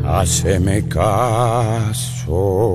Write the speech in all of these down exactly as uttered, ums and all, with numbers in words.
Haceme caso。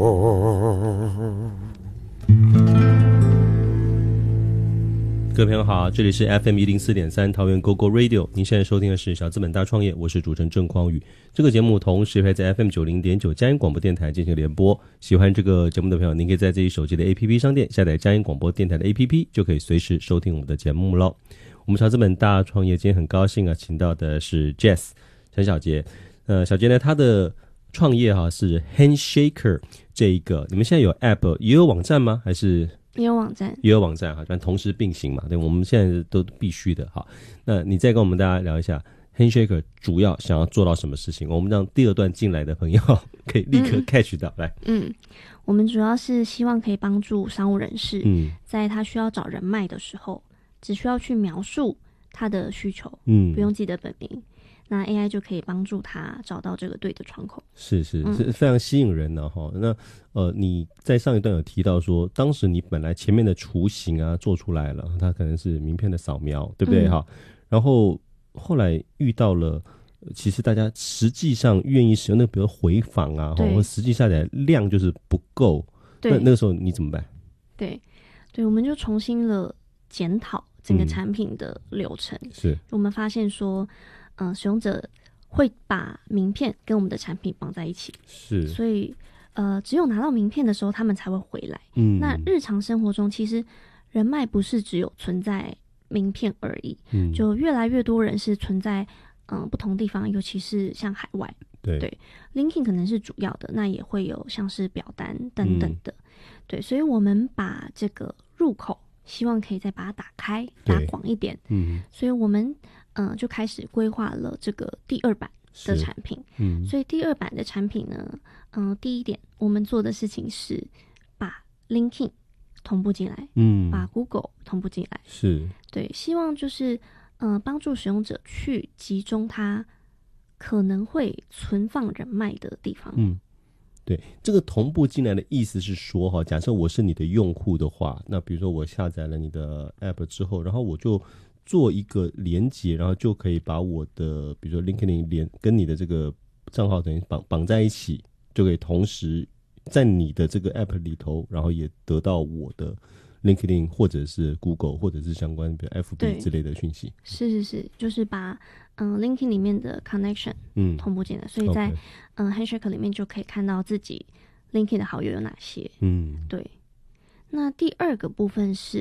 各位朋友好，这里是 F M 一零四点三桃园 G O G O Radio， 您现在收听的是小资本大创业，我是主持人郑匡宇。这个节目同时会在 F M 九零点九佳音广播电台进行联播。喜欢这个节目的朋友，您可以在自己手机的 A P P 商店下载佳音广播电台的 A P P， 就可以随时收听我们的节目咯。我们小资本大创业今天很高兴啊，请到的是 Jess 陈小杰。呃，小杰呢，他的创业哈、啊、是 Handshaker 这一个，你们现在有 App 也有网站吗？还是？ 也有网站， 也有网站哈，反正同时并行嘛，对，我们现在都必须的。好，那你再跟我们大家聊一下 Handshaker 主要想要做到什么事情？我们让第二段进来的朋友可以立刻 catch 到、嗯、来。 嗯，我们主要是希望可以帮助商务人士， 嗯， 在他需要找人脉的时候，只需要去描述他的需求， 嗯， 不用记得本名。那 A I 就可以帮助他找到这个对的窗口， 是是是非常吸引人的哈。那呃，你在上一段有提到说，当时你本来前面的雏形啊做出来了，它可能是名片的扫描，对不对哈、嗯？然后后来遇到了，其实大家实际上愿意使用那个，比如回访啊，或实际下载量就是不够，那那个时候你怎么办？ 对对，我们就重新了检讨整个产品的流程， 嗯、是我们发现说。嗯、呃，使用者会把名片跟我们的产品绑在一起， 是， 所以呃，只有拿到名片的时候，他们才会回来。 嗯， 那日常生活中，其实人脉不是只有存在名片而已，嗯，就越来越多人是存在嗯、呃、不同地方，尤其是像海外， 对对 ，LinkedIn 可能是主要的，那也会有像是表单等等的，嗯、对，所以我们把这个入口希望可以再把它打开，打广一点， 嗯， 所以我们。嗯、呃，就开始规划了这个第二版的产品。嗯，所以第二版的产品呢，嗯、呃，第一点我们做的事情是把 LinkedIn 同步进来，嗯，把 Google 同步进来， 是对，希望就是嗯、呃，帮助使用者去集中他可能会存放人脉的地方。 嗯，对，这个同步进来的意思是说哈，假设我是你的用户的话，那比如说我下载了你的 App 之后，然后我就做一个连结，然后就可以把我的比如说 LinkedIn 连跟你的这个账号等于绑绑在一起，就可以同时在你的这个 App 里头，然后也得到我的 LinkedIn 或者是 Google 或者是相关比如 F B 之类的讯息。 是是是，就是把嗯 LinkedIn 里面的 connection 嗯同步进来，所以在、okay. 嗯 Handshaker 里面就可以看到自己 LinkedIn 的好友有哪些。嗯，对。那第二个部分是